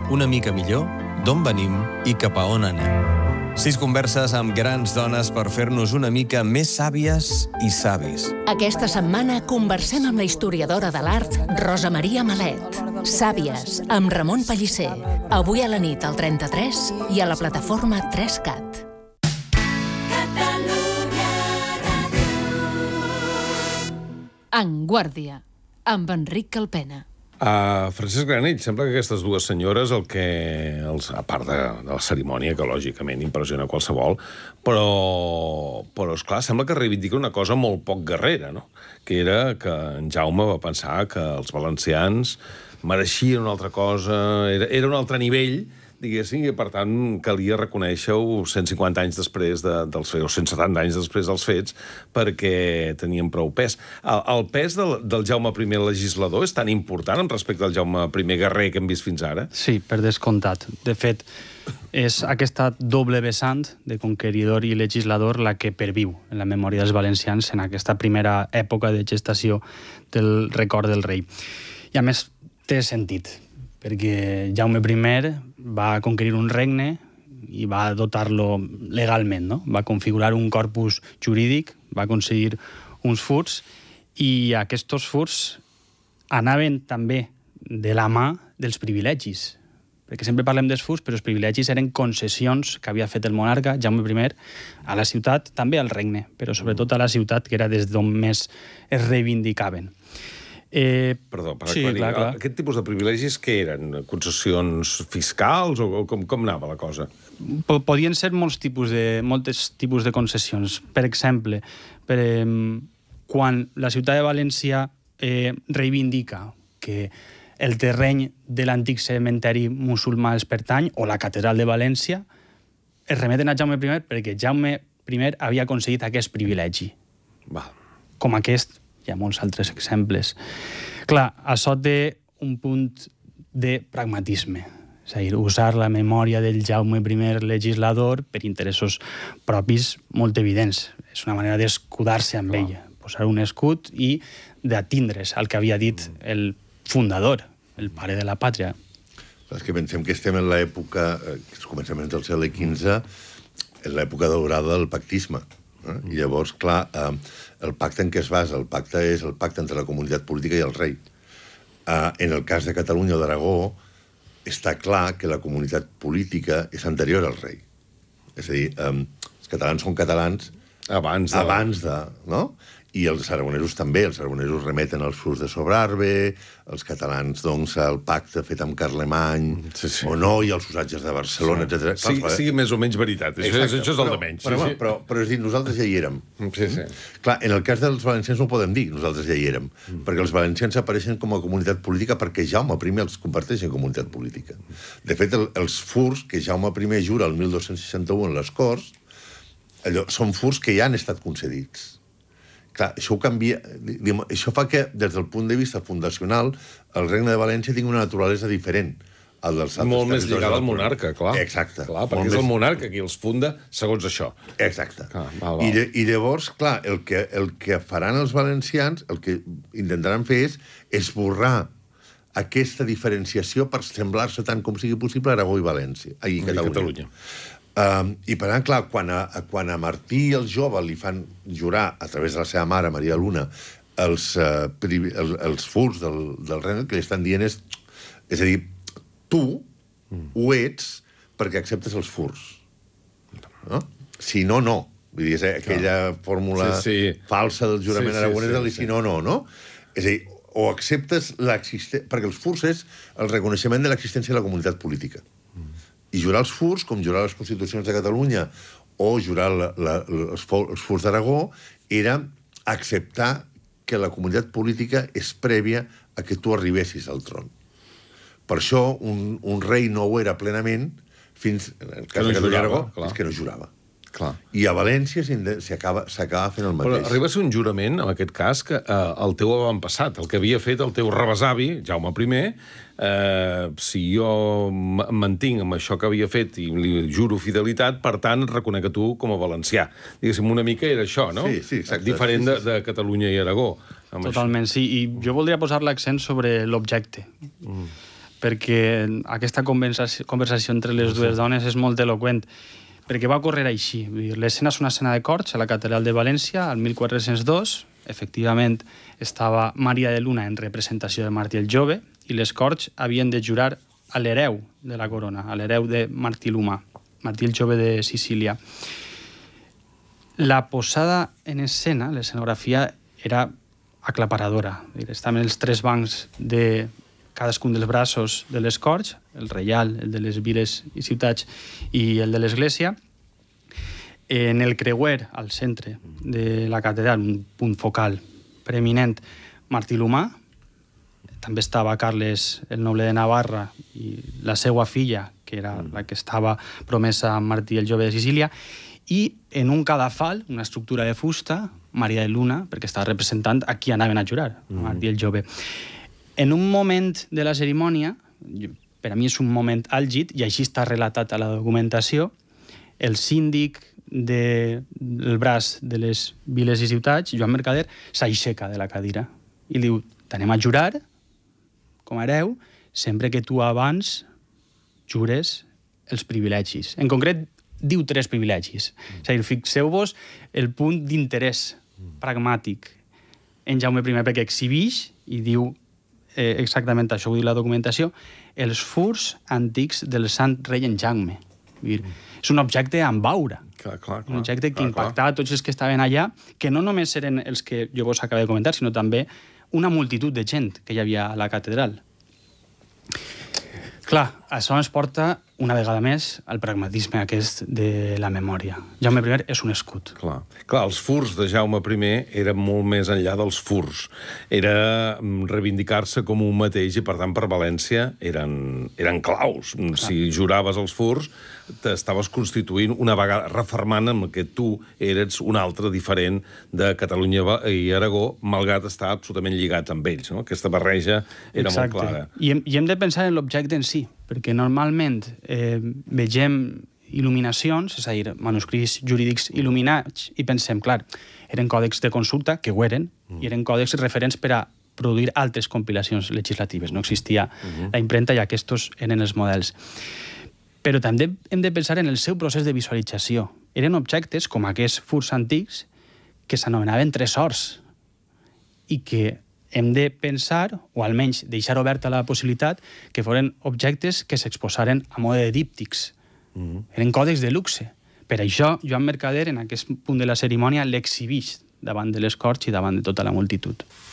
una mica millor, d'on venim i cap a on anem. 6 converses amb grans dones per fer-nos una mica més sàvies i savis. Aquesta setmana conversem amb la historiadora de l'art Rosa Maria Malet. Sàvies, amb Ramon Pellicer. Avui a la nit al 33 i a la plataforma 3CAT. En Guàrdia, amb Enric Calpena. Francesc Granell, sembla que aquestes dues senyores, a part de la cerimònia, que lògicament impressiona qualsevol, però esclar, sembla que reivindica una cosa molt poc guerrera, no? Que era que en Jaume va pensar que els valencians mereixien una altra cosa, era un altre nivell, diguéssim, i per tant calia reconèixer-ho 150 anys després dels fets, o 170 anys després dels fets, perquè tenien prou pes. El pes del Jaume I legislador és tan important respecte al Jaume I guerrer que hem vist fins ara? Sí, per descomptat. De fet, és aquesta doble vessant de conqueridor i legislador la que perviu en la memòria dels valencians en aquesta primera època de gestació del record del rei. I a més, té sentit, perquè Jaume I va conquerir un regne i va dotar-lo legalment, no? Va configurar un corpus jurídic, va aconseguir uns furs, i aquests furs anaven també de la mà dels privilegis. Perquè sempre parlem dels furs, però els privilegis eren concessions que havia fet el monarca, Jaume I, a la ciutat, també al regne, però sobretot a la ciutat, que era des d'on més es reivindicaven. Perdó, per aclarir, clar. Aquest tipus de privilegis què eren? Concessions fiscals o com anava la cosa? Podien ser molts tipus de concessions. Per exemple, quan la ciutat de València reivindica que el terreny de l'antic cementeri musulmà els pertany, o la catedral de València, es remeten a Jaume I perquè Jaume I havia aconseguit aquest privilegi. Com aquest, hi ha molts altres exemples. Clar, això té un punt de pragmatisme, és a dir, usar la memòria del Jaume I legislador per interessos propis molt evidents. És una manera d'escudar-se amb ell, posar un escut i d'atindre's al que havia dit el fundador, el pare de la pàtria. És que pensem que estem en l'època, els començaments del segle XV, en l'època daurada del pactisme. I llavors, clar, el pacte en què es basa? El pacte és el pacte entre la comunitat política i el rei. En el cas de Catalunya o d'Aragó, està clar que la comunitat política és anterior al rei. És a dir, els catalans són catalans abans de... No? I els aragonesos també. Els aragonesos remeten als furs de Sobrarbe, els catalans, doncs, el pacte fet amb Carlemany, o no, i els usatges de Barcelona, etc. Sigui més o menys veritat. Això és el de menys. Però és dir, nosaltres ja hi érem. Clar, en el cas dels valencians no ho podem dir, nosaltres ja hi érem, perquè els valencians apareixen com a comunitat política perquè Jaume I els converteix en comunitat política. De fet, els furs que Jaume I jura el 1261 en les Corts, són furs que ja han estat concedits. Clar, això ho canvia... Això fa que, des del punt de vista fundacional, el Regne de València tingui una naturalesa diferent al dels altres. Molt més lligada al monarca, clar. Exacte. Clar, perquè és el monarca qui els funda segons això. Exacte. I llavors, clar, el que faran els valencians, el que intentaran fer és esborrar aquesta diferenciació per semblar-se tant com sigui possible a Aragó i València, i Catalunya. I per tant, clar, quan a Martí el jove li fan jurar a través de la seva mare, Maria Luna, els furs del regne, que li estan dient és a dir, tu ho ets perquè acceptes els furs. Si no, no. Vull dir, és aquella fórmula falsa del jurament aragonès del si no, no, no? És a dir, o acceptes l'existència... Perquè els furs és el reconeixement de l'existència de la comunitat política. I jurar els furs, com jurar les Constitucions de Catalunya o jurar els furs d'Aragó, era acceptar que la comunitat política és prèvia a que tu arribessis al tron. Per això, un rei no ho era plenament fins, en el cas de Catalunya i Aragó, és que no jurava. I a València s'acaba fent el mateix. Però arriba a ser un jurament, en aquest cas, que el teu avantpassat, el que havia fet el teu rebesavi, Jaume I, si jo em mantinc amb això que havia fet i li juro fidelitat, per tant, reconec a tu com a valencià. Diguéssim, una mica era això, no? Sí, exacte. Diferent de Catalunya i Aragó. Totalment, sí. I jo voldria posar l'accent sobre l'objecte. perquè aquesta conversació entre les dues dones és molt eloqüent, perquè va ocórrer així. L'escena és una escena de corts a la catedral de València, al 1402. Efectivament, estava Maria de Luna en representació de Martí el Jove, i les corts havien de jurar a l'hereu de la corona, a l'hereu de Martí l'Humà, Martí el Jove de Sicília. La posada en escena, l'escenografia, era aclaparadora. Estaven els 3 bancs de cadascun dels braços de les corts, el reial, el de les viles i ciutats i el de l'església. En el creuer, al centre de la catedral, un punt focal preeminent, Martí l'Humà. També estava Carles, el noble de Navarra, i la seva filla, que era la que estava promesa a Martí el Jove de Sicília, i en un cadafal, una estructura de fusta, Maria de Luna, perquè estava representant a qui anaven a jurar, Martí el Jove. En un moment de la cerimònia, per a mi és un moment àlgid, i així està relatat a la documentació, el síndic del braç de les viles i ciutats, Joan Mercader, s'aixeca de la cadira i diu: t'anem a jurar com a hereu sempre que tu abans jures els privilegis. En concret, diu 3 privilegis. És a dir, fixeu-vos el punt d'interès pragmàtic en Jaume I, perquè exhibix i diu exactament això, ho diu la documentació, els furs antics del sant rei en Jaume. És un objecte amb aura. Clar, Un objecte que impactava tots els que estaven allà, que no només eren els que jo vos acabo de comentar, sinó també una multitud de gent que hi havia a la catedral. Clar, això ens porta una vegada més al pragmatisme aquest de la memòria. Jaume I és un escut. Clar, els furs de Jaume I eren molt més enllà dels furs. Era reivindicar-se com un mateix i, per tant, per València eren claus. Si juraves els furs, t'estaves constituint una vegada, refermant amb que tu eres un altre diferent de Catalunya i Aragó, malgrat estar absolutament lligats amb ells. No? Aquesta barreja era molt clara. I hem de pensar en l'objecte en si, perquè normalment vegem il·luminacions, és a dir, manuscrits jurídics il·luminats, i pensem, clar, eren còdecs de consulta, que ho eren, i eren còdecs referents per a produir altres compilacions legislatives. No existia la impremta i aquests eren els models. Però també hem de pensar en el seu procés de visualització. Eren objectes, com aquests furs antics, que s'anomenaven tresors, i que hem de pensar, o almenys deixar oberta la possibilitat, que foren objectes que s'exposaren a mode de díptics. Eren còdecs de luxe. Per això, Joan Mercader, en aquest punt de la cerimònia, l'exhibix davant de les corts i davant de tota la multitud.